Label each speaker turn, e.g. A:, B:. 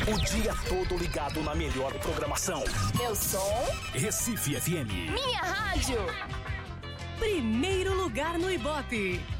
A: O dia todo ligado na melhor programação.
B: Meu som.
A: Recife FM.
B: Minha rádio.
C: Primeiro lugar no Ibope.